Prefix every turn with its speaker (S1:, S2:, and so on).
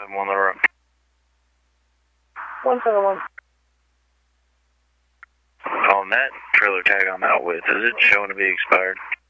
S1: I'm on the road.
S2: 171.
S1: On that trailer tag I'm out with, is it showing to be expired?